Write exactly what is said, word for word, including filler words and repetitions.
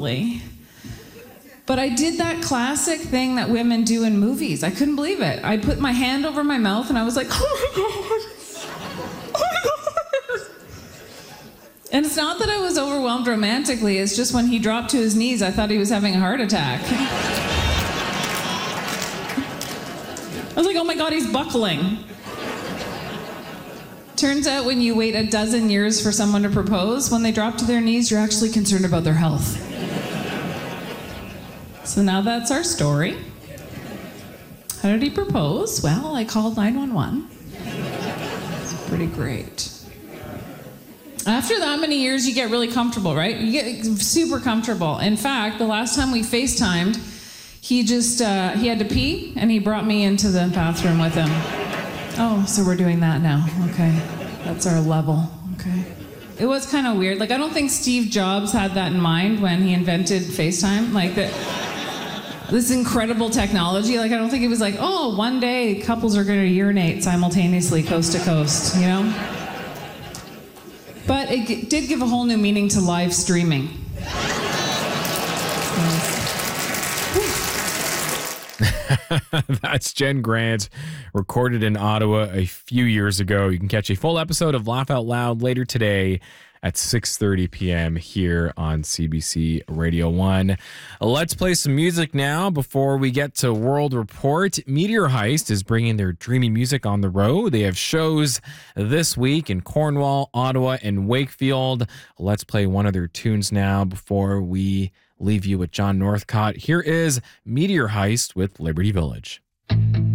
probably. But I did that classic thing that women do in movies. I couldn't believe it. I put my hand over my mouth and I was like, oh my God. Oh my God. And it's not that I was overwhelmed romantically, it's just when he dropped to his knees, I thought he was having a heart attack. I was like, oh my God, he's buckling. Turns out when you wait a dozen years for someone to propose, when they drop to their knees, you're actually concerned about their health. So now that's our story. How did he propose? Well, I called nine one one. It's pretty great. After that many years, you get really comfortable, right? You get super comfortable. In fact, the last time we FaceTimed, he just, uh, he had to pee, and he brought me into the bathroom with him. Oh, so we're doing that now. Okay. That's our level. Okay. It was kind of weird. Like, I don't think Steve Jobs had that in mind when he invented FaceTime. Like, that, this incredible technology. Like, I don't think it was like, oh, one day couples are going to urinate simultaneously coast to coast, you know? But it g- did give a whole new meaning to live streaming. That's Jen Grant, recorded in Ottawa a few years ago. You can catch a full episode of Laugh Out Loud later today at six thirty p.m. here on C B C Radio one. Let's play some music now before we get to World Report. Meteor Heist is bringing their dreamy music on the road. They have shows this week in Cornwall, Ottawa, and Wakefield. Let's play one of their tunes now before we leave you with John Northcott. Here is Meteor Heist with Liberty Village.